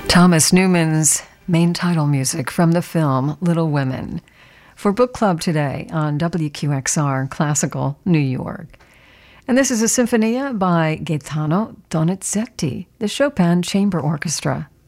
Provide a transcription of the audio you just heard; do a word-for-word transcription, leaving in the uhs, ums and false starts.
Thomas Newman's main title music from the film Little Women for Book Club today on W Q X R Classical New York. And this is a Sinfonia by Gaetano Donizetti, the Chopin Chamber Orchestra.